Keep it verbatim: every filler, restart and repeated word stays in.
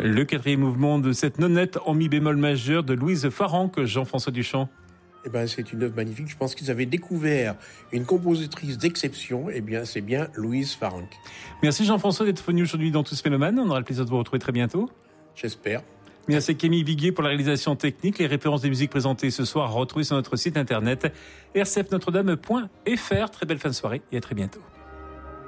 Le quatrième mouvement de cette nonette en mi bémol majeur de Louise Farrenc, Jean-François Duchamp. Eh ben, c'est une œuvre magnifique. Je pense qu'ils avaient découvert une compositrice d'exception. Eh bien, c'est bien Louise Farrenc. Merci Jean-François d'être venu aujourd'hui dans Tous Mélomanes. On aura le plaisir de vous retrouver très bientôt. J'espère. Merci à Camille Viguier pour la réalisation technique. Les références des musiques présentées ce soir à retrouver sur notre site internet r c f notre dame point f r. Très belle fin de soirée et à très bientôt.